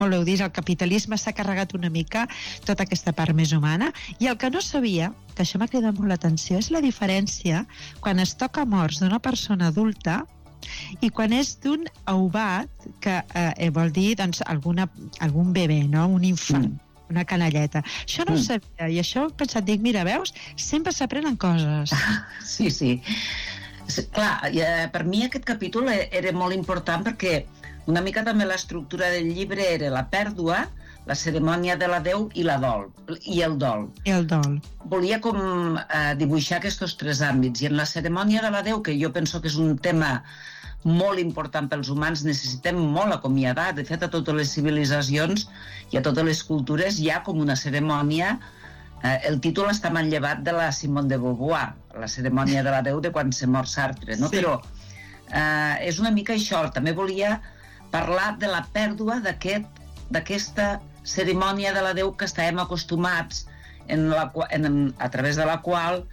molt heu dit, el capitalisme s'ha carregat una mica tota aquesta part més humana, i el que no sabia, que això m'ha cridat molt l'atenció, és la diferència quan es toca morts d'una persona adulta i quan és d'un aubat, que vol dir doncs, algun bebè, no? Un infant, una canalleta. Això no ho sabia, i això he pensat, dic, mira, veus, sempre s'aprenen coses. Sí. Clar, per mi aquest capítol era molt important perquè una mica també l'estructura del llibre era la pèrdua, la cerimònia de l'adeu i el dol. Volia com dibuixar aquests tres àmbits, i en la cerimònia de l'adeu, que jo penso que és un tema molt important pels humans, necessitem molt acomiadar. De fet, a totes les civilitzacions i a totes les cultures hi ha com una cerimònia. El títol està manllevat de la Simone de Beauvoir, la cerimònia de l'adeu de quan se mor Sartre, no? Sí. Però és una mica això. També volia parlar de la pèrdua d'aquesta cerimònia de l'adeu que estàvem acostumats, a través de la qual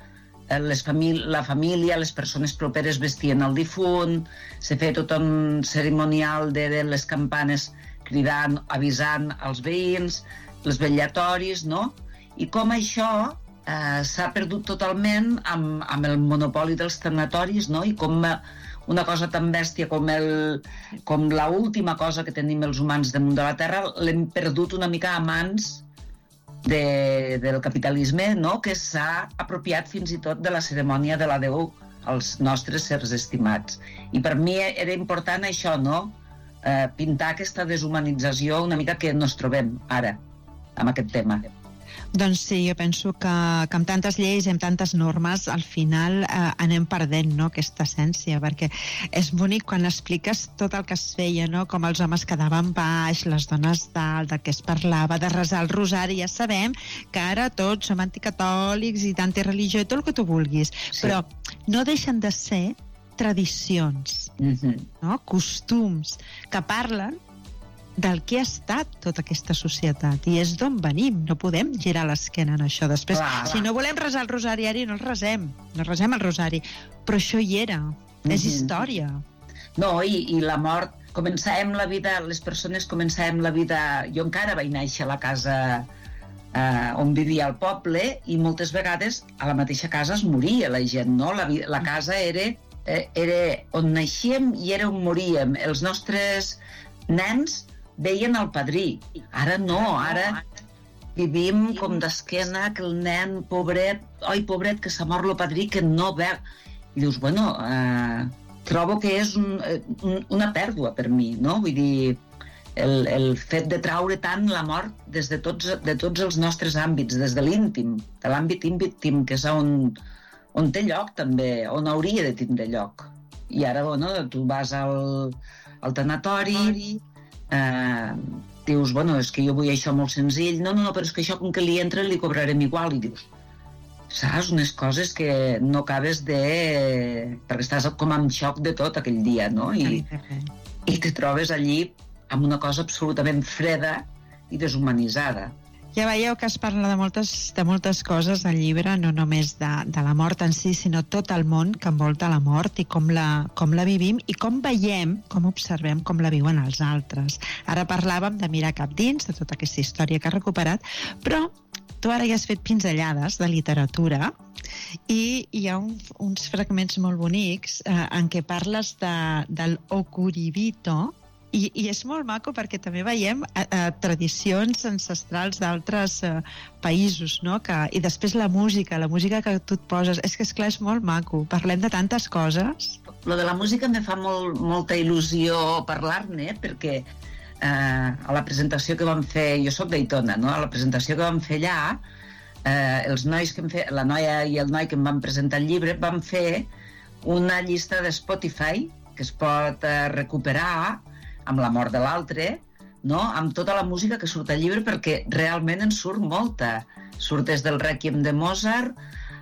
la família, les persones properes vestien el difunt, se feia tot un cerimonial de les campanes cridant, avisant als veïns, els vetllatoris, no? I com això s'ha perdut totalment amb el monopoli dels tanatoris, no? I com una cosa tan bèstia com l'última cosa que tenim els humans damunt de la Terra l'hem perdut una mica a mans del capitalisme, no? Que s'ha apropiat fins i tot de la cerimònia de l'adeu als nostres sers estimats. I per mi era important això, no? Pintar aquesta deshumanització una mica que ens trobem ara amb aquest tema. Doncs sí, jo penso que amb tantes lleis i amb tantes normes al final anem perdent, no, aquesta essència, perquè és bonic quan expliques tot el que es feia, no? Com els homes quedaven baix, les dones dalt, de què es parlava, de resar el rosari. Ja sabem que ara tots som anticatòlics i d'antireligió i tot el que tu vulguis, sí. Però no deixen de ser tradicions, no? Costums que parlen del que ha estat tota aquesta societat, i és d'on venim. No podem girar l'esquena en això. Després, si no volem resar el rosari ara, no el resem el rosari, però això hi era, és història. No, i la mort, les persones començàvem la vida. Jo encara vaig néixer a la casa on vivia el poble, i moltes vegades a la mateixa casa es moria la gent, no? La casa era on naixíem i era on moríem. Els nostres nens veien el padrí. Ara no, ara vivim com d'esquena, que el nen, pobret que s'ha mort el padrí, que no veu. I dius, bueno, trobo que és una pèrdua per mi, no? Vull dir, el fet de traure tant la mort des de tots els nostres àmbits, des de l'íntim, de l'àmbit íntim, que és on té lloc també, on hauria de tindre lloc. I ara, bueno, tu vas al tanatori, dius, bueno, és que jo vull això molt senzill, no, però és que això com que li entra li cobrarem igual, i dius, saps, unes coses que no acabes perquè estàs com en xoc de tot aquell dia, no? I te trobes allí amb una cosa absolutament freda i deshumanitzada. Ja veieu que es parla de moltes coses al llibre, no només de la mort en si, sinó tot el món que envolta la mort i com la vivim i com veiem, com observem, com la viuen els altres. Ara parlàvem de mirar cap dins, de tota aquesta història que has recuperat, però tu ara ja has fet pinzellades de literatura i hi ha uns fragments molt bonics en què parles del okuribito. I és molt maco perquè també veiem tradicions ancestrals d'altres països, no? I després la música que tu et poses, és que esclar, és molt maco. Parlem de tantes coses. Lo de la música me fa molta il·lusió parlar-ne, perquè a la presentació que vam fer, jo soc d'Aitona, no? A la presentació que vam fer allà, els nois la noia i el noi que em van presentar el llibre, vam fer una llista de Spotify que es pot recuperar amb la mort de l'altre, no? Amb tota la música que surt al llibre, perquè realment en surt molta. Surt des del Rèquiem de Mozart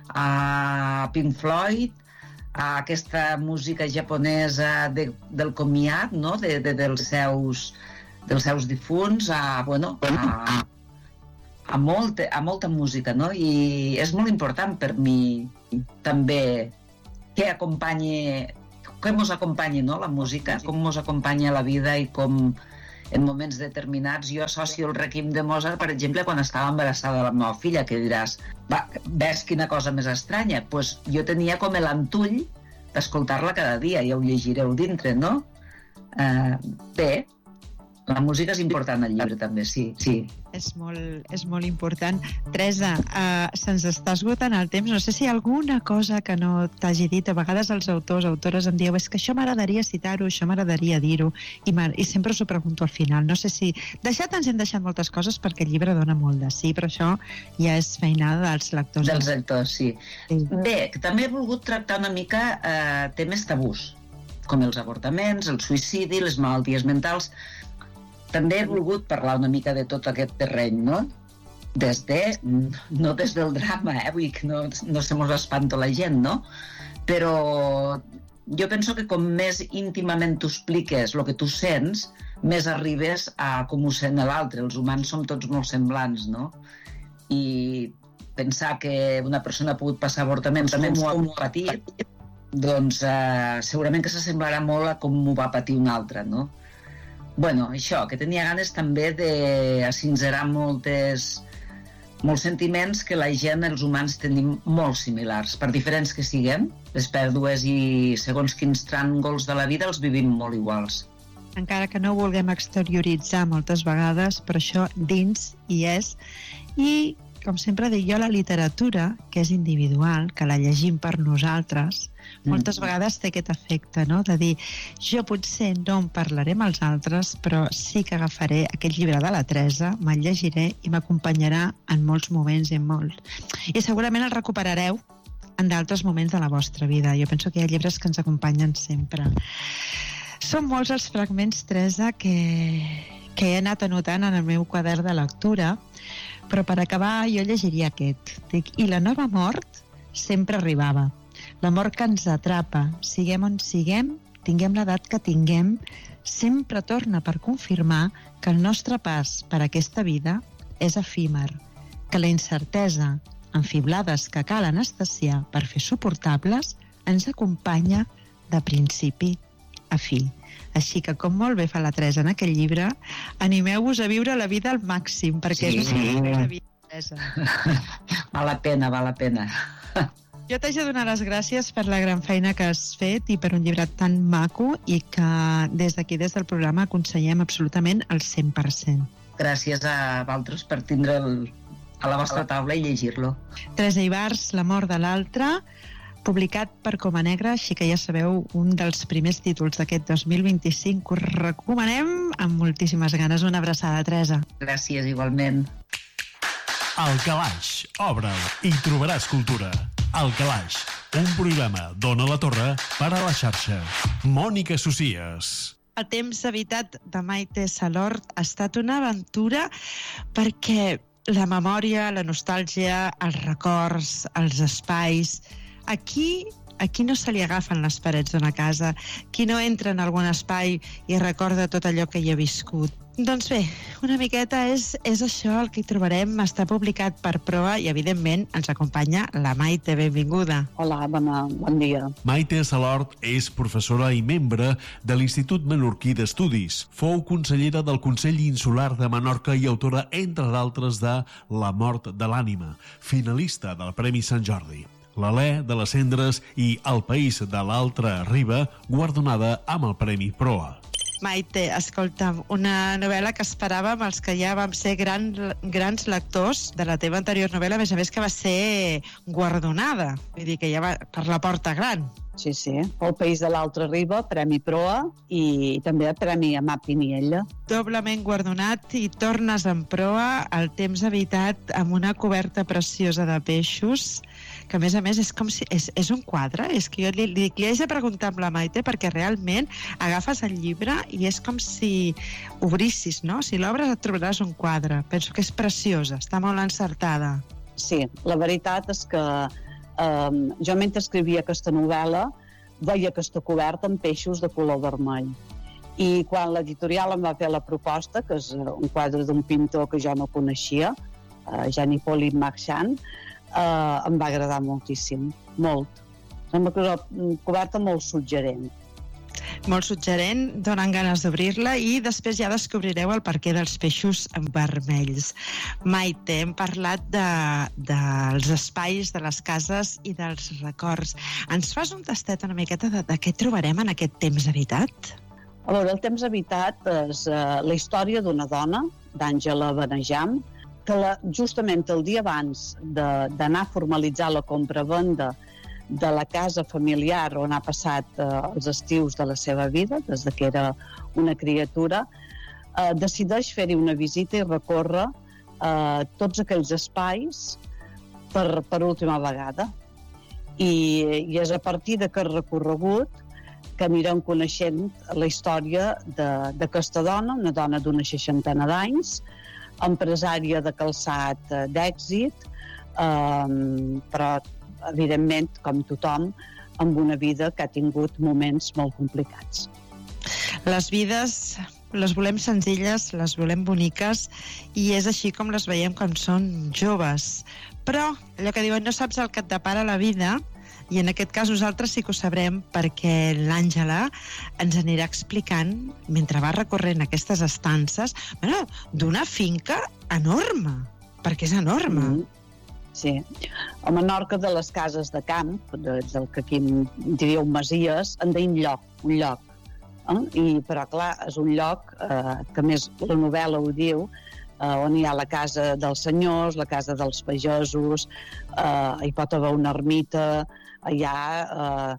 a Pink Floyd, a aquesta música japonesa del comiat, no? dels seus difunts, a molta música, no? I és molt important per mi també que ens acompanyi, no? La música, com ens acompanya la vida i com en moments determinats. Jo associo el Requiem de Mozart, per exemple, quan estava embarassada de la meva filla, que diràs, ves quina cosa més estranya? Doncs jo tenia com l'antull d'escoltar-la cada dia, ja ho llegireu dintre, no? Bé, la música és important al llibre també, sí. És molt important. Teresa, se'ns està esgotant el temps. No sé si hi ha alguna cosa que no t'hagi dit. A vegades els autores em diuen és que això m'agradaria citar-ho, això m'agradaria dir-ho, i sempre us ho pregunto al final. No sé si... Ens hem deixat moltes coses perquè el llibre dona molt de sí, però això ja és feinada dels lectors. Dels lectors, sí. Bé, també he volgut tractar una mica temes tabús, com els avortaments, el suïcidi, les malalties mentals. També he volgut parlar una mica de tot aquest terreny, no? No des del drama, vull que no se mos espanta la gent, no? Però jo penso que com més íntimament tu expliques el que tu sents, més arribes a com ho sent l'altre. Els humans som tots molt semblants, no? I pensar que una persona ha pogut passar avortaments com ho ha patit, doncs segurament que s'assemblarà molt a com ho va patir un altre, no? Bueno, això, que tenia ganes també d'acinzerar molts sentiments que la gent, els humans, tenim molt similars. Per diferents que siguem, les pèrdues i segons quins tràngols de la vida els vivim molt iguals. Encara que no ho vulguem exterioritzar moltes vegades, però això dins hi és. I, com sempre dic jo, la literatura, que és individual, que la llegim per nosaltres, moltes vegades té aquest efecte, no? De dir, jo potser no en parlaré amb els altres, però sí que agafaré aquest llibre de la Teresa, me'l llegiré i m'acompanyarà en molts moments i segurament el recuperareu en d'altres moments de la vostra vida. Jo penso que hi ha llibres que ens acompanyen sempre. Són molts els fragments, Teresa, que he anat anotant en el meu quadern de lectura, però per acabar jo llegiria aquest. Dic, i la nova mort sempre arribava. La mort que ens atrapa, siguem on siguem, tinguem l'edat que tinguem, sempre torna per confirmar que el nostre pas per aquesta vida és efímer, que la incertesa, amb fiblades que cal anestesiar per fer suportables, ens acompanya de principi a fi. Així que, com molt bé fa la Teresa en aquest llibre, animeu-vos a viure la vida al màxim, perquè és una vida, Teresa. Val la pena. Jo t'haig de donar les gràcies per la gran feina que has fet i per un llibre tan maco i que des d'aquí, des del programa, aconsellem absolutament al 100%. Gràcies a vosaltres per tindre'l a la vostra taula i llegir-lo. Teresa Ibars, La mort de l'altre, publicat per Coma Negra, així que ja sabeu, un dels primers títols d'aquest 2025 que us recomanem amb moltíssimes ganes. Una abraçada, Teresa. Gràcies, igualment. Al Calaix, obre'l i trobaràs cultura. Al Calaix, un programa d'Ona la Torre per a la xarxa. Mònica Socies. El temps habitat de Maite Salort ha estat una aventura perquè la memòria, la nostàlgia, els records, els espais... Aquí no se li agafen les parets d'una casa. Qui no entra en algun espai i recorda tot allò que hi ha viscut. Doncs bé, una miqueta és això el que hi trobarem. Està publicat per Proa i, evidentment, ens acompanya la Maite. Benvinguda. Hola, bon dia. Maite Salort és professora i membre de l'Institut Menorquí d'Estudis. Fou consellera del Consell Insular de Menorca i autora, entre d'altres, de La mort de l'ànima, finalista del Premi Sant Jordi. L'Alè de les Cendres i El país de l'altra riba, guardonada amb el Premi Proa. Maite, escolta'm, una novel·la que esperàvem els que ja vam ser grans lectors de la teva anterior novel·la, a més que va ser guardonada, vull dir que ja va per la porta gran. Sí, El país de l'altra riba, Premi Proa i també el Premi Amat Piniella. Doblement guardonat i tornes en proa, el temps habitat amb una coberta preciosa de peixos, que a més és com si... És un quadre? És que jo li haig de preguntar amb la Maite perquè realment agafes el llibre i és com si obrissis, no? Si l'obres et trobaràs un quadre. Penso que és preciosa, està molt encertada. Sí, la veritat és que jo mentre escrivia aquesta novel·la veia aquesta coberta amb peixos de color vermell. I quan l'editorial em va fer la proposta, que és un quadre d'un pintor que jo no coneixia, Jean-Hippolyte Marchand, em va agradar moltíssim, molt. Sembla que és una coberta molt suggerent. Molt suggerent, donen ganes d'obrir-la i després ja descobrireu el perquè dels peixos vermells. Maite, hem parlat dels espais, de les cases i dels records. Ens fas un tastet una miqueta de què trobarem en aquest temps habitat? A veure, el temps habitat és la història d'una dona, d'Àngela Benejam, que justament el dia abans d'anar a formalitzar la compra-venda de la casa familiar on ha passat els estius de la seva vida, des que era una criatura, decideix fer-hi una visita i recórrer tots aquells espais per última vegada. I és a partir d'aquest recorregut que anirem coneixent la història d'aquesta dona, una dona d'una 60 d'anys, empresària de calçat d'èxit, però evidentment, com tothom, amb una vida que ha tingut moments molt complicats. Les vides les volem senzilles, les volem boniques, i és així com les veiem quan són joves. Però allò que diuen, no saps el que et depara la vida, i en aquest cas nosaltres sí que ho sabrem perquè l'Àngela ens anirà explicant, mentre va recorrent aquestes estances, d'una finca enorme, perquè és enorme. Sí. A Menorca, de les cases de camp, del que aquí en diríeu masies, en deien un lloc. Però, clar, és un lloc que, més, la novel·la ho diu, on hi ha la casa dels senyors, la casa dels pagesos, hi pot haver una ermita, hi ha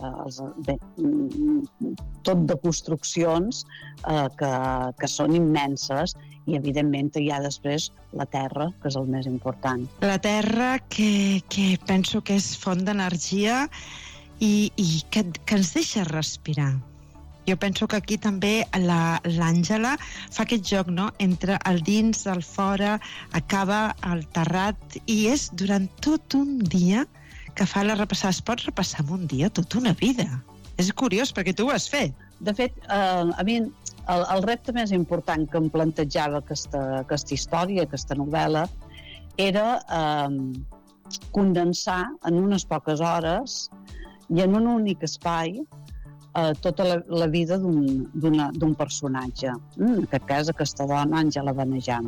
tot de construccions que són immenses, i evidentment hi ha després la terra, que és el més important. La terra que penso que és font d'energia i que ens deixa respirar. Jo penso que aquí també l'Àngela fa aquest joc, no?, entre el dins, el fora, acaba al terrat, i és durant tot un dia que fa la repassada. Es pot repassar en un dia tota una vida. És curiós, perquè tu ho has fet. De fet, a mi el repte més important que em plantejava aquesta història, aquesta novel·la, era condensar en unes poques hores i en un únic espai tota la vida d'un personatge. En aquest cas, aquesta dona, Àngela Benejam.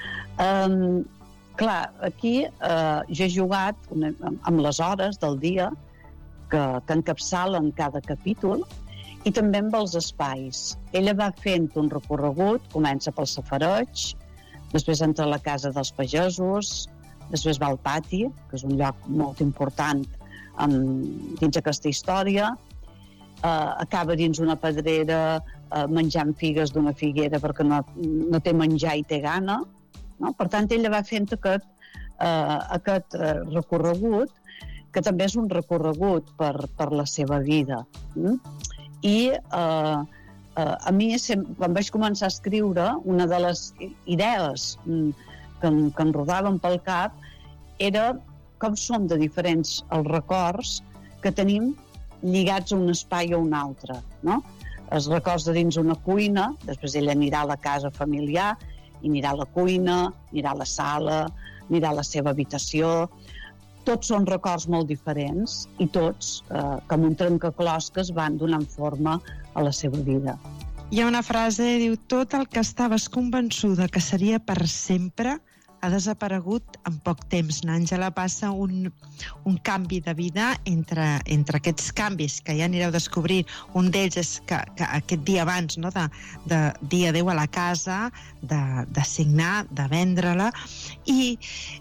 Clar, aquí jo he jugat amb les hores del dia que encapçalen cada capítol, i també amb els espais. Ella va fent un recorregut, comença pel safareig, després entra a la casa dels pagesos, després va al pati, que és un lloc molt important dins aquesta història, acaba dins una pedrera menjant figues d'una figuera perquè no té menjar i té gana. No? Per tant, ella va fent aquest recorregut, que també és un recorregut per la seva vida. I a mi, quan vaig començar a escriure, una de les idees que em rodaven pel cap era com són de diferents els records que tenim lligats a un espai o un altre. No? Els records de dins una cuina, després ella anirà a la casa familiar, i anirà a la cuina, anirà a la sala, anirà a la seva habitació. Tots són records molt diferents i tots, com un trencaclosques, van donant forma a la seva vida. Hi ha una frase, diu, tot el que estaves convençuda que seria per sempre ha desaparegut en poc temps. L'Àngela passa un canvi de vida entre aquests canvis que ja anireu descobrint. Un d'ells és que aquest dia abans, no, de dir adéu a la casa, de signar, de vendre-la, i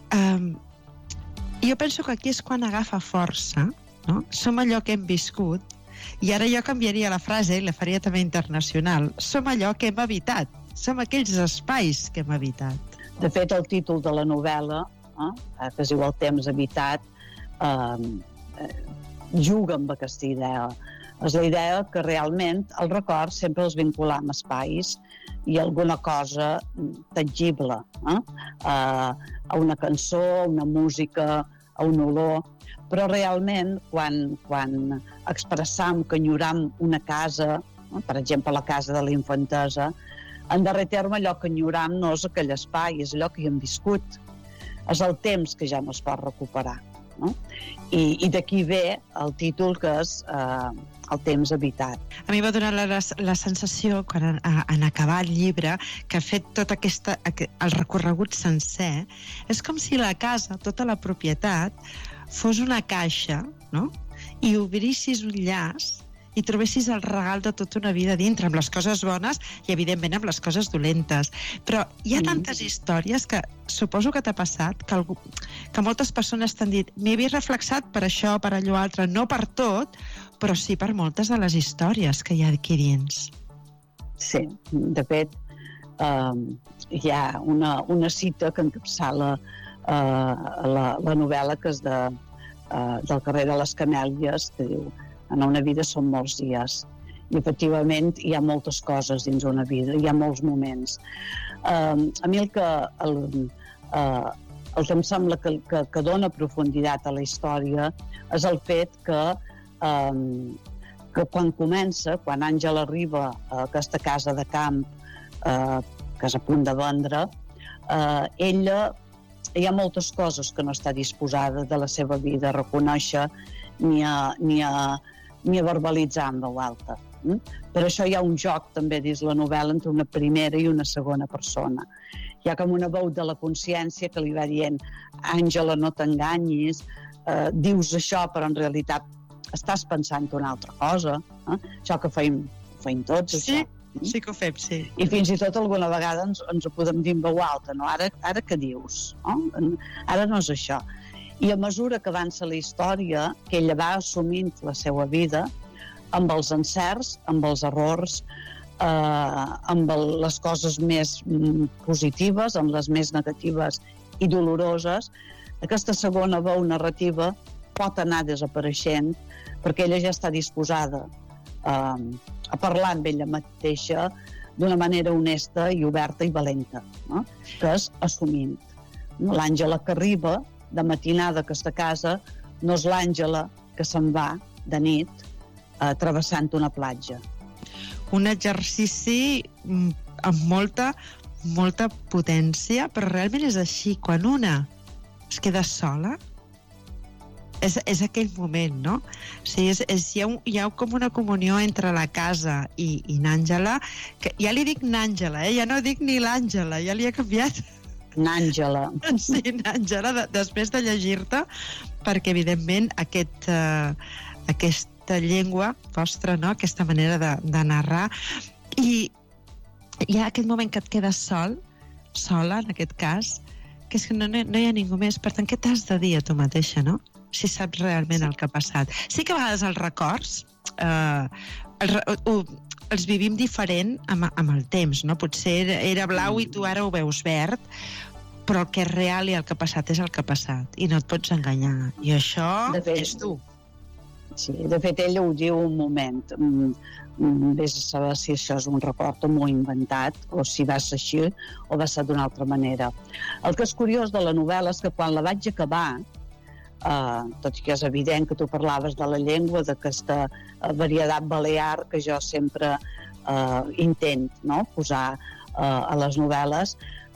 jo penso que aquí és quan agafa força, no? Som allò que hem viscut, i ara jo canviaria la frase i la faria també internacional. Som allò que hem habitat, som aquells espais que hem habitat. De fet, el títol de la novel·la, que es diu El temps habitat, juga amb aquesta idea. És la idea que realment el record sempre els vinculam a espais i a alguna cosa tangible, a una cançó, a una música, a un olor. Però realment, quan expressam que enyoram una casa, per exemple, la casa de la infantesa, en darrer terme, allò que enyoram no és aquell espai, és allò que hi hem viscut. És el temps que ja no es pot recuperar. no? I d'aquí ve el títol, que és El temps habitat. A mi va donar la sensació, quan en acabar el llibre, que ha fet tot el recorregut sencer, és com si la casa, tota la propietat, fos una caixa, no? I obrissis un llaç i trobessis el regal de tota una vida dintre, amb les coses bones i, evidentment, amb les coses dolentes. Però hi ha tantes històries que suposo que t'ha passat, que moltes persones t'han dit m'he vist reflexat per això, per allò altre, no per tot, però sí per moltes de les històries que hi ha aquí dins. Sí, de fet, hi ha una cita que encapçala la novel·la, que és del carrer de les Camèlies, que diu: en una vida són molts dies. I, efectivament, hi ha moltes coses dins una vida, hi ha molts moments. A mi el que em sembla que dona profunditat a la història és el fet que quan comença, quan Àngela arriba a aquesta casa de camp que és a punt de vendre, ella hi ha moltes coses que no està disposada de la seva vida a reconèixer ni a verbalitzar en veu alta. Per això hi ha un joc també dins la novel·la entre una primera i una segona persona. Hi ha com una veu de la consciència que li va dient: Àngela, no t'enganyis, dius això però en realitat estàs pensant una altra cosa. Això que feim tots, sí, això. Sí que ho fem, sí. I fins i tot alguna vegada ens ho podem dir en veu alta, no? Ara què dius? Ara no és això. I a mesura que avança la història, que ella va assumint la seva vida, amb els encerts, amb els errors, amb les coses més positives, amb les més negatives i doloroses, aquesta segona veu narrativa pot anar desapareixent perquè ella ja està disposada a parlar amb ella mateixa d'una manera honesta i oberta i valenta, no? Que és assumint. L'Àngela que arriba de matinada a aquesta casa no és l'Àngela que se'n va de nit travessant una platja. Un exercici amb molta potència, però realment és així. Quan una es queda sola, és aquell moment, no? O sigui, hi ha com una comunió entre la casa i n'Àngela, que ja li dic n'Àngela, ja no dic ni l'Àngela, ja li he canviat. N'Àngela. Sí, n'Àngela, després de llegir-te, perquè, evidentment, aquesta llengua vostra, no? Aquesta manera de narrar, i hi ha aquest moment que et quedes sola, en aquest cas, que és que no hi ha ningú més. Per tant, què t'has de dir a tu mateixa, no? Si saps realment el que ha passat. Sí que a vegades els records els vivim diferent amb el temps, no? Potser era blau i tu ara ho veus verd, però el que és real i el que ha passat és el que ha passat, i no et pots enganyar. I això és tu. Sí, de fet, ella ho diu un moment. Vés a saber si això és un record o m'ho he inventat, o si va ser així o va ser d'una altra manera. El que és curiós de la novel·la és que quan la vaig acabar, tot i que és evident que tu parlaves de la llengua, d'aquesta varietat balear que jo sempre intent, no?, posar a les novel·les,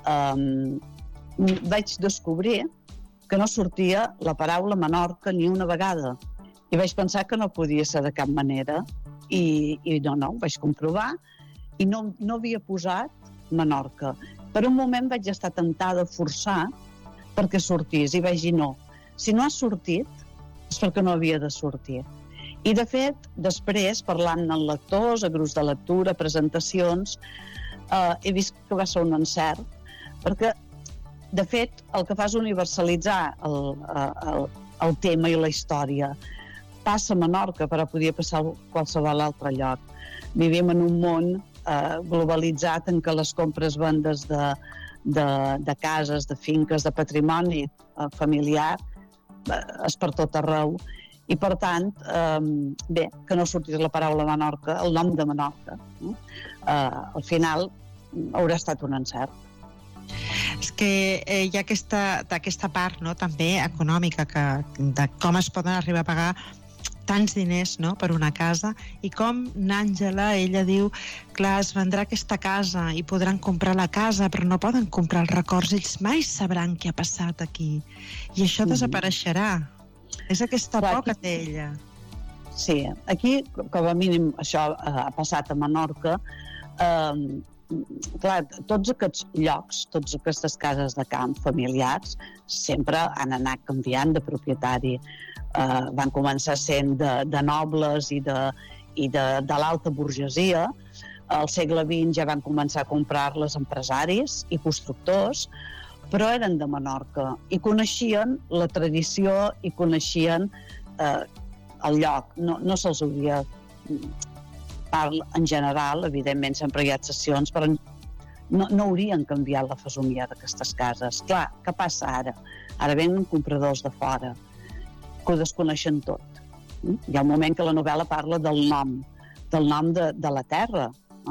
vaig descobrir que no sortia la paraula Menorca ni una vegada. I vaig pensar que no podia ser de cap manera, i no, ho vaig comprovar, i no havia posat Menorca. Per un moment vaig estar tentada a forçar perquè sortís, i vaig dir no. Si no ha sortit, és perquè no havia de sortir. I, de fet, després, parlant amb lectors, a grups de lectura, presentacions, he vist que va ser un encert, perquè, de fet, el que fa és universalitzar el tema i la història. Passa a Menorca, però podia passar a qualsevol altre lloc. Vivim en un món globalitzat en què les compres-vendes de cases, de finques, de patrimoni familiar és per tot arreu. I, per tant, bé, que no sortís la paraula Menorca, el nom de Menorca, al final haurà estat un encert. És que hi ha aquesta part, no?, també econòmica, de com es poden arribar a pagar tants diners, no?, per una casa, i com n'Àngela, ella diu, clar, es vendrà aquesta casa i podran comprar la casa, però no poden comprar els records, ells mai sabran què ha passat aquí, i això desapareixerà, És aquesta por que té ella. Sí, aquí, com a mínim, això ha passat a Menorca. Clar, tots aquests llocs, totes aquestes cases de camp familiars, sempre han anat canviant de propietari. Van començar sent de nobles i de l'alta burgesia. Al segle XX ja van començar a comprar-les empresaris i constructors, però eren de Menorca i coneixien la tradició i coneixien el lloc. No se'ls hauria... En general, evidentment, sempre hi ha excepcions, però no haurien canviat la fesomia d'aquestes cases. Clar, què passa ara? Ara venen compradors de fora, que ho desconeixen tot. Hi ha un moment que la novel·la parla del nom de la terra.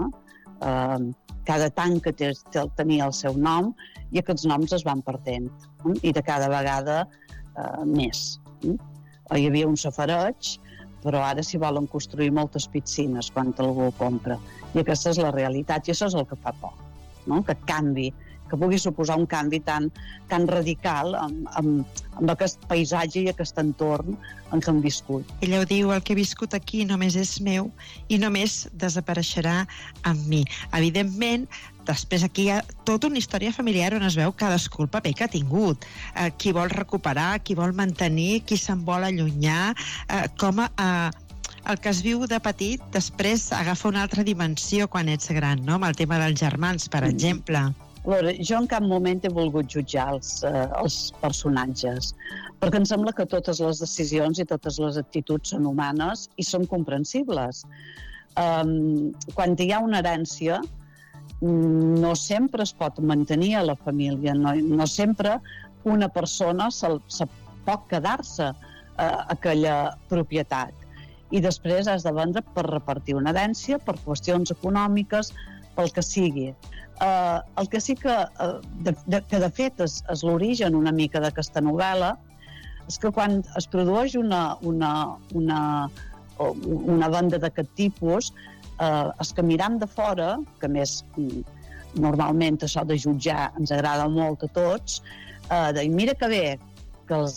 Cada tanca tenia el seu nom i aquests noms es van perdent, i de cada vegada més. Hi havia un safareig, però ara s'hi volen construir moltes piscines quan algú ho compra. I aquesta és la realitat, i això és el que fa por, no? Aquest canvi, que pugui suposar un canvi tan radical amb aquest paisatge i aquest entorn en què hem viscut. Ella ho diu, el que he viscut aquí només és meu i només desapareixerà amb mi. Evidentment, després aquí hi ha tota una història familiar on es veu cadascú el paper que ha tingut. Qui vol recuperar, qui vol mantenir, qui se'n vol allunyar, com el que es viu de petit després agafa una altra dimensió quan ets gran, no? Amb el tema dels germans, per exemple. A veure, jo en cap moment he volgut jutjar els personatges, perquè em sembla que totes les decisions i totes les actituds són humanes i són comprensibles. Quan hi ha una herència, no sempre es pot mantenir a la família, no sempre una persona pot quedar-se aquella propietat. I després has de vendre per repartir una herència, per qüestions econòmiques, pel que sigui. El que sí que de fet és l'origen una mica d'aquesta novel·la, és que quan es produeix una venda d'aquest tipus, els que mirem de fora, que més normalment això de jutjar ens agrada molt a tots, de mira que bé que els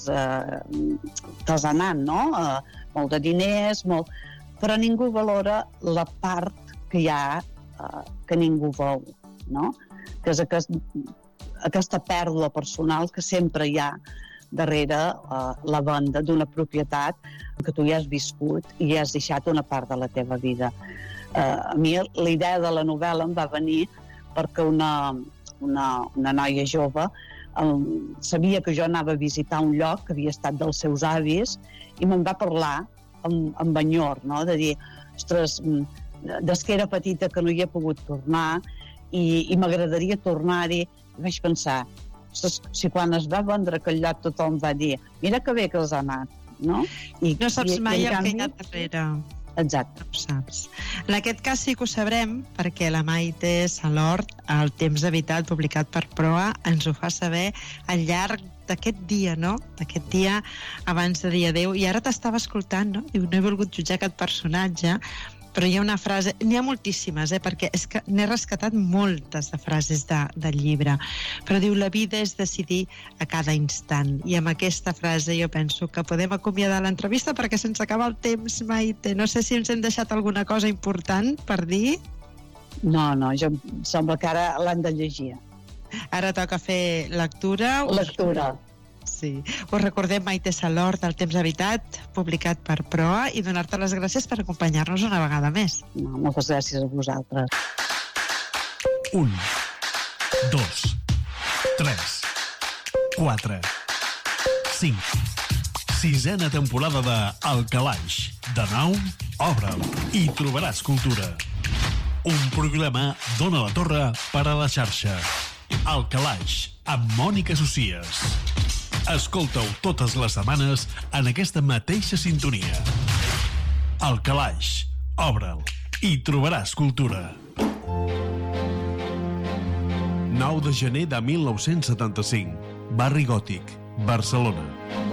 ha anat, no? Molt de diners, però ningú valora la part que hi ha que ningú veu, no? Que és aquesta pèrdua personal que sempre hi ha darrere la venda d'una propietat que tu ja has viscut i ja has deixat una part de la teva vida. A mi la idea de la novel·la em va venir perquè una noia jove sabia que jo anava a visitar un lloc que havia estat dels seus avis i me'n va parlar amb enyor, no? De dir, ostres, des que era petita que no hi he pogut tornar i m'agradaria tornar-hi. I vaig pensar, ostres, si quan es va vendre aquell lloc tothom va dir mira que bé que els ha anat, no? No saps mai el que hi ha darrere. Exacte. No ho saps. En aquest cas sí que ho sabrem, perquè la Maite Salort, El temps habitat, publicat per Proa, ens ho fa saber al llarg d'aquest dia, no? D'aquest dia abans de dir adéu. I ara t'estava escoltant, no? Diu, no he volgut jutjar aquest personatge, però hi ha una frase, n'hi ha moltíssimes, perquè és que n'he rescatat moltes de frases del llibre, però diu, la vida és decidir a cada instant, i amb aquesta frase jo penso que podem acomiadar l'entrevista perquè se'ns acaba el temps, Maite. No sé si ens hem deixat alguna cosa important per dir. No, jo em sembla que ara l'han de llegir. Ara toca fer lectura. Lectura. Sí. Us recordem, Maite Salort, El temps habitat, publicat per Proa, i donar-te les gràcies per acompanyar-nos una vegada més. No, moltes gràcies a vosaltres. 1, 2, 3, 4, 5. 6a temporada de El Calaix. De nou, obre'l i trobaràs cultura. Un programa d'Ona la Torre per a la xarxa. El Calaix, amb Mònica Socias. Escolta-ho totes les setmanes en aquesta mateixa sintonia. El Calaix, obre'l i trobaràs cultura. 9 de gener de 1975, Barri Gòtic, Barcelona.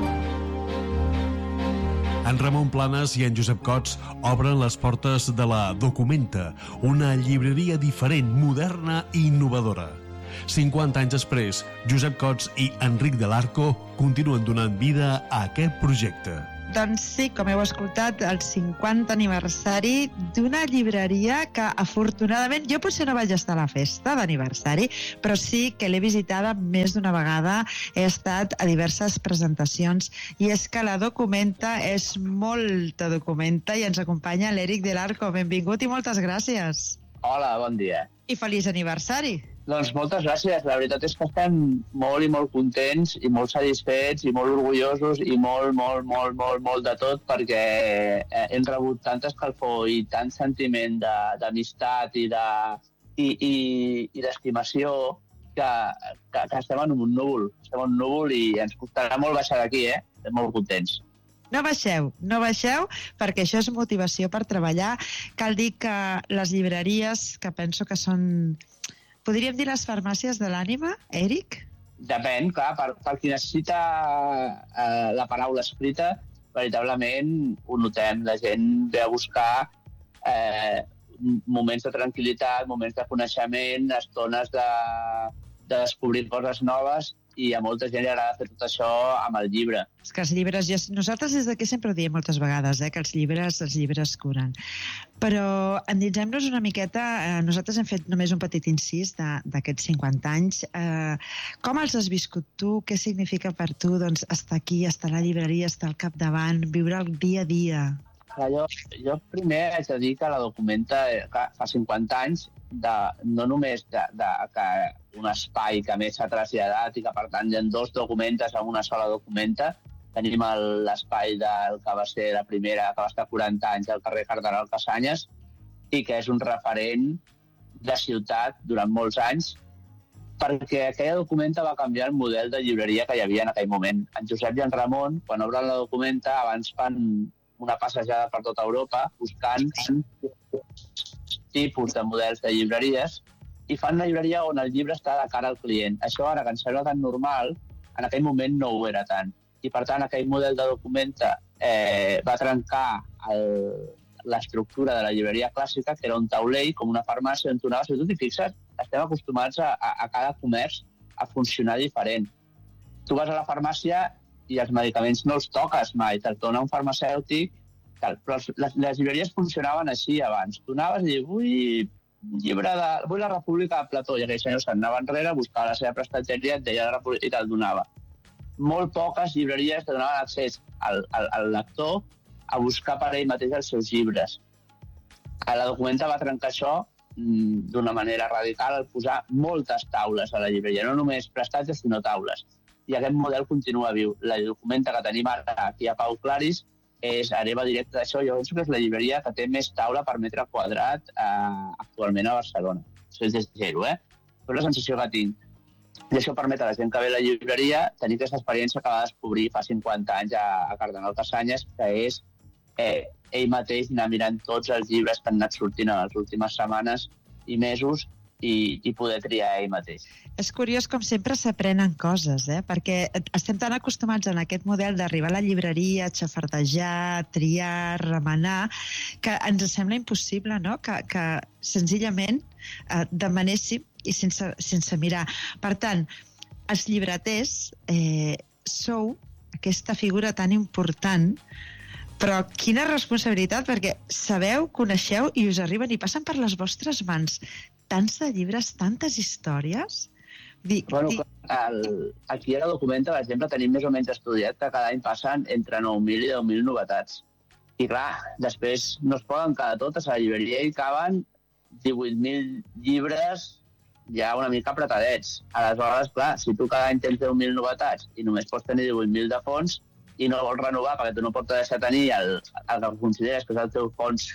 En Ramon Planes i en Josep Cots obren les portes de la Documenta, una llibreria diferent, moderna i innovadora. 50 anys després, Josep Cots i Enric de l'Arco continuen donant vida a aquest projecte. Doncs sí, com heu escoltat, el 50 aniversari d'una llibreria que, afortunadament, jo potser no vaig estar a la festa d'aniversari, però sí que l'he visitada més d'una vegada, he estat a diverses presentacions, i és que la Documenta és molta Documenta, i ens acompanya l'Eric de l'Arco. Benvingut i moltes gràcies. Hola, bon dia. I feliç aniversari. Doncs moltes gràcies. La veritat és que estem molt i molt contents i molt satisfets i molt orgullosos i molt de tot, perquè hem rebut tanta escalfor i tant sentiment d'amistat i d'estimació que estem en un núvol. Estem en un núvol i ens costarà molt baixar d'aquí, Estem molt contents. No baixeu, perquè això és motivació per treballar. Cal dir que les llibreries, que penso que són, podríem dir, les farmàcies de l'ànima, Eric? Depèn, clar, per qui necessita la paraula escrita, veritablement ho notem. La gent ve a buscar moments de tranquil·litat, moments de coneixement, estones de descobrir coses noves, i a molta gent li agrada fer tot això amb el llibre. És que els llibres, nosaltres des d'aquí sempre ho diem moltes vegades, que els llibres curen. Però endinsem-nos una miqueta, nosaltres hem fet només un petit incís d'aquests 50 anys. Com els has viscut tu? Què significa per tu estar aquí, estar a la llibreria, estar al capdavant, viure el dia a dia? Jo primer haig de dir que la Documenta fa 50 anys, no només que un espai que més s'ha traslladat i que, per tant, hi ha dos documentes en una sola Documenta. Tenim l'espai del que va ser la primera, que va estar 40 anys, al carrer Cardenal Cassanyes, i que és un referent de ciutat durant molts anys, perquè aquella Documenta va canviar el model de llibreria que hi havia en aquell moment. En Josep i en Ramon, quan obren la Documenta, abans fan una passejada per tota Europa buscant tipus de models de llibreries i fan una llibreria on el llibre està de cara al client. Això, ara que ens sembla tan normal, en aquell moment no ho era tant. I, per tant, aquell model de Documenta va trencar l'estructura de la llibreria clàssica, que era un taulell, com una farmàcia, on tu anaves. I tu t'hi fixes, estem acostumats a cada comerç a funcionar diferent. Tu vas a la farmàcia i els medicaments no els toques mai, te'ls dona un farmacèutic, però les llibreries funcionaven així abans. Tu anaves i dius, vull la República de Plató, i aquell senyor se'n anava enrere, buscava la seva prestatgeria, et deia la República i te'l donava. Molt poques llibreries te donaven accés al lector a buscar per ell mateix els seus llibres. La Documenta va trencar això d'una manera radical al posar moltes taules a la llibreria, no només prestatges, sinó taules. I aquest model continua viu. La Documenta que tenim ara aquí a Pau Claris hereva directe d'això. Jo penso que és la llibreria que té més taula per metre quadrat actualment a Barcelona. Això és des de zero, Però la sensació que tinc. I això permet a la gent que ve a la llibreria tenir aquesta experiència que va descobrir fa 50 anys a Cardenal Cassanyes, que és ell mateix anar mirant tots els llibres que han anat sortint en les últimes setmanes i mesos i poder triar ell mateix. És curiós com sempre s'aprenen coses, perquè estem tan acostumats en aquest model d'arribar a la llibreria, xafardejar, triar, remenar, que ens sembla impossible, no?, que senzillament demanéssim i sense mirar. Per tant, els llibreters sou aquesta figura tan important, però quina responsabilitat, perquè sabeu, coneixeu i us arriben i passen per les vostres mans tants de llibres, tantes històries. Aquí a la Documenta, per exemple, tenim més o menys estudiat que cada any passen entre 9.000 i 10.000 novetats. I clar, després no es poden quedar totes a la llibreria i caben 18.000 llibres ja una mica apretadets. Aleshores, clar, si tu cada any tens 10.000 novetats i només pots tenir 18.000 de fons i no vols renovar perquè tu no pots deixar tenir el que consideres que és el teu fons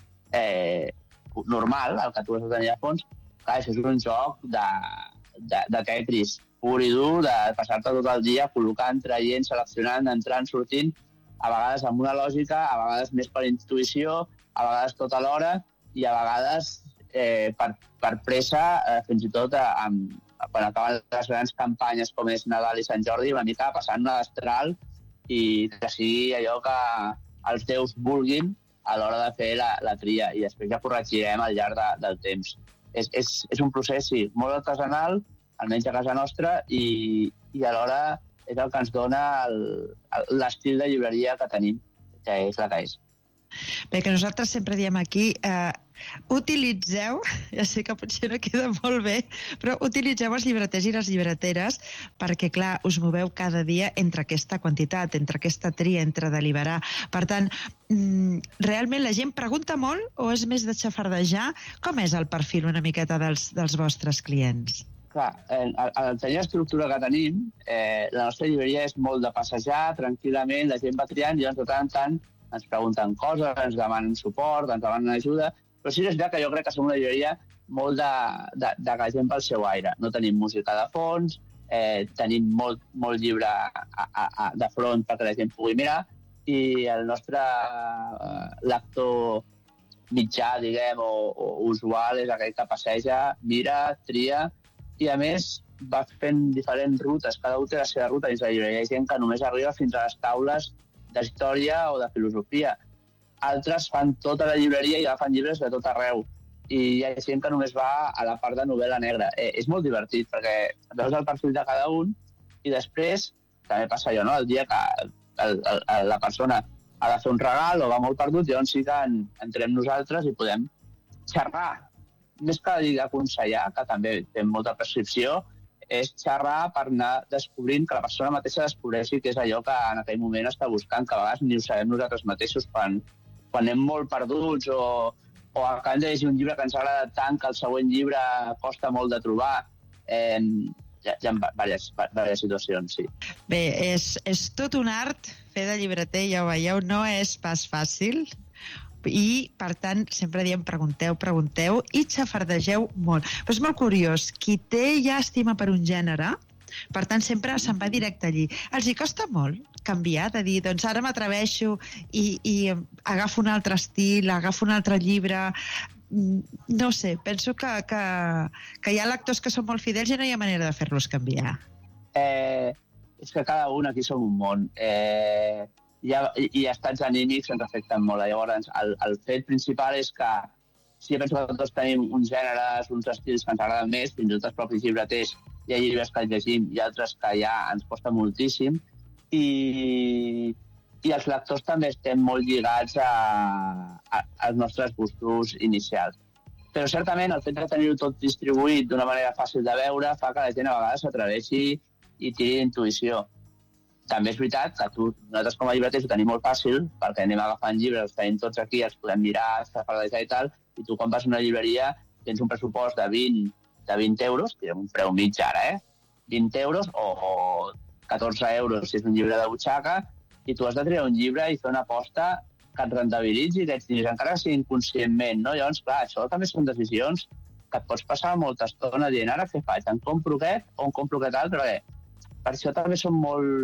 normal, el que tu has de tenir a fons, clar, això és un joc de Tetris pur i dur, de passar-te tot el dia col·locant, traient, seleccionant, entrant, sortint, a vegades amb una lògica, a vegades més per intuïció, a vegades tot alhora i a vegades per pressa, fins i tot quan acaben les grans campanyes com és Nadal i Sant Jordi, una mica passant una destral i que sigui allò que els déus vulguin a l'hora de fer la tria i després ja corregirem al llarg del temps. És un procés, sí, molt artesanal, almenys a casa nostra, i alhora és el que ens dona l'estil de llibreria que tenim, que és la que és. Bé, que nosaltres sempre diem aquí, utilitzeu, ja sé que potser no queda molt bé, però utilitzeu els llibreters i les llibreteres perquè, clar, us moveu cada dia entre aquesta quantitat, entre aquesta tria, entre deliberar. Per tant, realment la gent pregunta molt o és més de xafardejar? Com és el perfil una miqueta dels vostres clients? Clar, al tenir l'estructura que tenim, la nostra llibreria és molt de passejar tranquil·lament, la gent va triant i de tant en tant ens pregunten coses, ens demanen suport, ens demanen ajuda, però sí que és veritat que jo crec que som una llibreria molt de que la gent pel seu aire. No tenim música de fons, tenim molt llibre de front perquè la gent pugui mirar, i el nostre lector mitjà, diguem, o usual és aquell que passeja, mira, tria, i a més va fent diferents rutes, cada un té la seva ruta dins la llibreria. Hi ha gent que només arriba fins a les taules d'història o de filosofia. Altres fan tota la llibreria i agafen llibres de tot arreu. I hi ha gent que només va a la part de novel·la negra. És molt divertit, perquè veus el perfil de cada un i després, també passa allò, no? El dia que la persona ha de fer un regal o va molt perdut, llavors sí que entrem nosaltres i podem xerrar. Més que aconsellar, que també té molta prescripció, és xerrar per anar descobrint, que la persona mateixa descobreixi què és allò que en aquell moment està buscant, que a vegades ni ho sabem nosaltres mateixos quan anem molt perduts o acabem de llegir un llibre que ens agrada tant que el següent llibre costa molt de trobar. Hi ha diverses situacions, sí. Bé, és tot un art fer de llibreter, ja ho veieu, no és pas fàcil. I, per tant, sempre diem pregunteu i xafardegeu molt. Però és molt curiós, qui té llàstima per un gènere, per tant, sempre se'n va directe allí. Els hi costa molt canviar, de dir, doncs ara m'atreveixo i agafo un altre estil, agafo un altre llibre. No sé, penso que hi ha lectors que són molt fidels i no hi ha manera de fer-los canviar. És que cada un aquí som un món. I estats anímics ens afecten molt. Llavors, el fet principal és que sí, penso que tots tenim uns gèneres, uns estils que ens agraden més, fins i tot els propis llibreters. Hi ha llibres que llegim i altres que ja ens costa moltíssim. I els lectors també estem molt lligats als nostres gustos inicials. Però certament el fet de tenir-ho tot distribuït d'una manera fàcil de veure fa que la gent a vegades s'atreveixi i tiri d'intuïció. També és veritat que nosaltres com a llibreters ho tenim molt fàcil, perquè anem agafant llibres, els tenim tots aquí, els podem mirar, xafardejar i tal, i tu quan vas a una llibreria tens un pressupost de 20 euros, que és un preu mig ara, 20 euros o 14 euros si és un llibre de butxaca, i tu has de triar un llibre i fer una aposta que et rentabilitzi aquests diners, encara que sigui inconscientment, no? Llavors, clar, això també són decisions que et pots passar molta estona dient, ara què faig? Em compro aquest o em compro aquest altre? Per això també som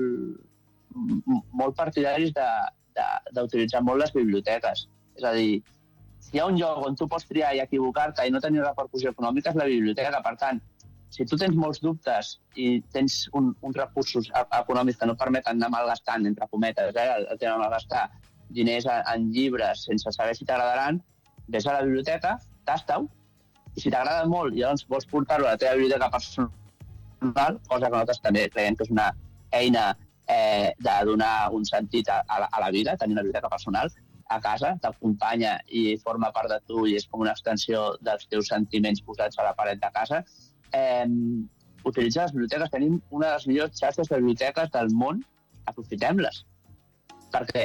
molt partidaris d'utilitzar molt les biblioteques. És a dir, si hi ha un lloc on tu pots triar i equivocar-te i no tenir repercussió econòmica és la biblioteca. Per tant, si tu tens molts dubtes i tens uns recursos econòmics que no permeten anar malgastant, entre cometes, el tema de malgastar diners en llibres sense saber si t'agradaran, ves a la biblioteca, tasta-ho, i si t'agrada molt i llavors vols portar-ho a la teva biblioteca personal, cosa que nosaltres també creiem que és una eina de donar un sentit a la vida, tenir una biblioteca personal a casa, t'acompanya i forma part de tu i és com una extensió dels teus sentiments posats a la paret de casa. Utilitzar les biblioteques, tenim una de les millors xarxes de biblioteques del món, aprofitem-les, perquè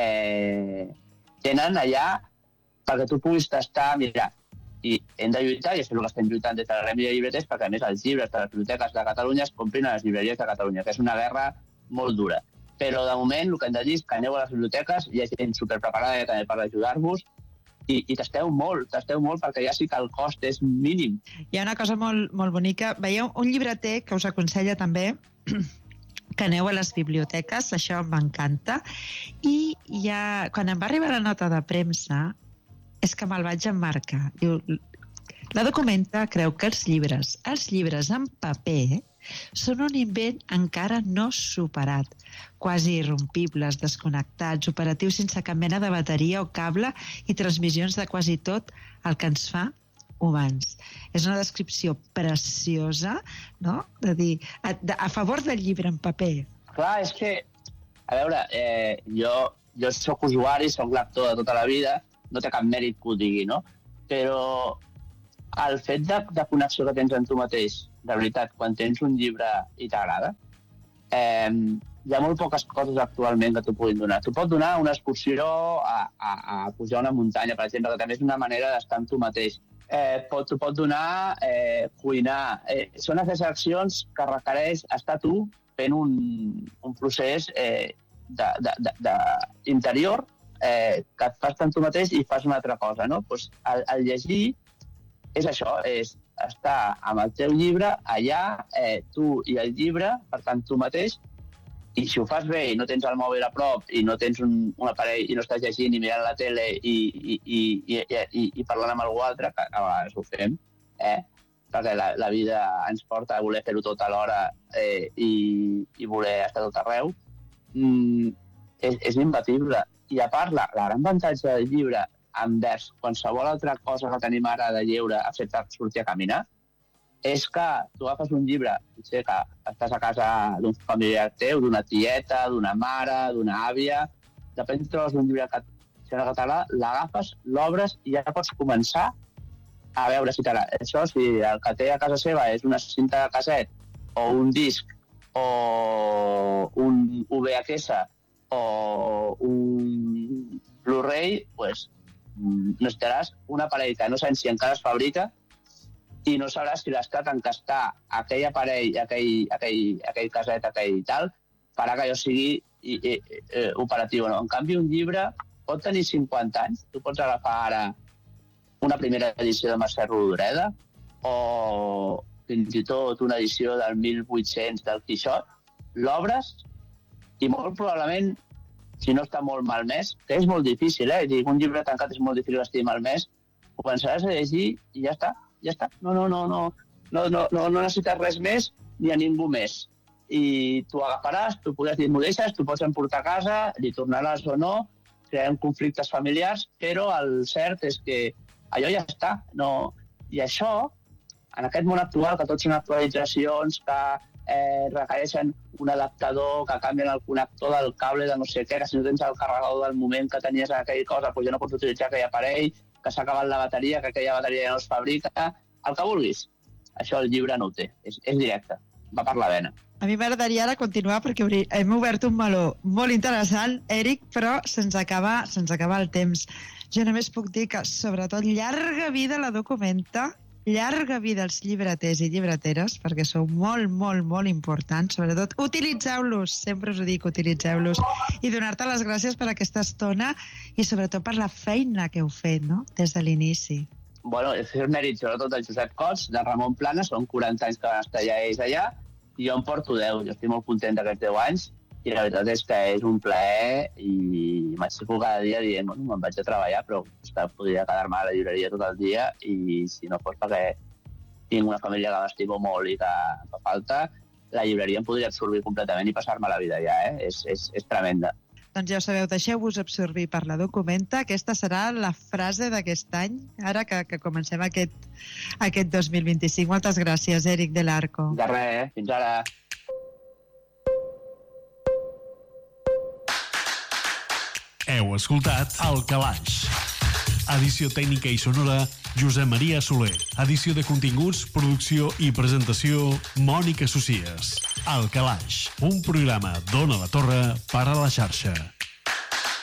tenen allà perquè tu puguis tastar, mirar, i hem de lluitar, i això és el que estem lluitant des de la Gremi de Llibreters, perquè a més els llibres de les biblioteques de Catalunya es comprin a les llibreries de Catalunya, que és una guerra molt dura. Però de moment el que hem de dir és que aneu a les biblioteques, hi ha gent superpreparada també per ajudar-vos, i tasteu molt perquè ja sí que el cost és mínim. Hi ha una cosa molt, molt bonica. Veieu, un llibreter que us aconsella també que aneu a les biblioteques, això m'encanta, i ja, quan em va arribar la nota de premsa, és que me'l vaig emmarcar. Diu, la Documenta creu que els llibres en paper són un invent encara no superat, quasi irrompibles, desconnectats, operatius sense cap mena de bateria o cable i transmissions de quasi tot el que ens fa humans. És una descripció preciosa, no?, de dir, a favor del llibre en paper. Clar, és que, a veure, jo soc usuari, soc lector de tota la vida, no té cap mèrit que ho digui, no? Però el fet de connexió que tens amb tu mateix, de veritat, quan tens un llibre i t'agrada, hi ha molt poques coses actualment que t'ho puguin donar. T'ho pot donar una excursió a pujar una muntanya, per exemple, que també és una manera d'estar amb tu mateix. T'ho pot donar cuinar. Són aquestes accions que requereix estar tu fent un procés interior que et fas tant tu mateix i fas una altra cosa, no? Pues el llegir és això, és estar amb el teu llibre allà, tu i el llibre, per tant, tu mateix, i si ho fas bé i no tens el mòbil a prop i no tens un aparell i no estàs llegint i mirant la tele i parlant amb algú altre, que a vegades ho fem, perquè la vida ens porta a voler fer-ho tot alhora i voler estar tot arreu, és imbatible. I a part, la gran avantatge del llibre envers qualsevol altra cosa que tenim ara de lleure, excepte sortir a caminar, és que tu agafes un llibre, potser que estàs a casa d'un familiar teu, d'una tieta, d'una mare, d'una àvia, depèn si trobes un llibre en català, l'agafes, l'obres i ja pots començar a veure si t'agrada. Això, si el que té a casa seva és una cinta de casset, o un disc, o un VHS, o un Blu-ray, doncs necessitaràs un aparell que no sabem si encara es fabrica i no sabràs si l'estat en què està aquell aparell, aquell caset, aquell tal, farà que allò sigui operatiu o no. En canvi, un llibre pot tenir 50 anys. Tu pots agafar ara una primera edició de Mercè Rodoreda o fins i tot una edició del 1800 del Quixot, l'obres i molt probablement, si no està molt malmès, que és molt difícil, un llibre tancat és molt difícil que estigui malmès, començaràs a llegir i ja està. No necessites res més ni a ningú més. I tu agafaràs, tu podràs dir, m'ho deixes, tu pots emportar a casa, li tornaràs o no, crearem conflictes familiars, però el cert és que allò ja està. I això, en aquest món actual, que tots són actualitzacions, que requereixen un adaptador, que canvien el connector del cable de no sé què, que si no tens el carregador del moment que tenies aquella cosa, doncs ja no pots utilitzar aquell aparell, que s'ha acabat la bateria, que aquella bateria ja no es fabrica, el que vulguis. Això el llibre no ho té, és directe, va per la vena. A mi m'agradaria ara continuar perquè hem obert un meló molt interessant, Eric, però se'ns acaba el temps. Jo només puc dir que, sobretot, llarga vida la Documenta, llarga vida els llibreters i llibreteres, perquè sou molt, molt, molt importants. Sobretot, utilitzeu-los, sempre us ho dic, utilitzeu-los. I donar-te les gràcies per aquesta estona i sobretot per la feina que heu fet, no?, des de l'inici. Bueno, és el mèrit sobretot del Josep Cots, de Ramon Plana, són 40 anys que van estar ja ells allà, i jo em porto 10. Jo estic molt content d'aquests 10 anys, i la veritat és que és un plaer i m'aixeco cada dia dient, bueno, me'n vaig a treballar, però podria quedar-me a la llibreria tot el dia i si no fos perquè tinc una família que m'estimo molt i que em fa falta, la llibreria em podria absorbir completament i passar-me la vida ja, és tremenda. Doncs ja ho sabeu, deixeu-vos absorbir per la Documenta. Aquesta serà la frase d'aquest any, ara que comencem aquest 2025. Moltes gràcies, Eric del Arco. De res, fins ara. Heu escoltat El Calaix. Edició tècnica i sonora, Josep Maria Soler. Edició de continguts, producció i presentació, Mònica Socias. El Calaix, un programa d'Ona la Torre per a la xarxa.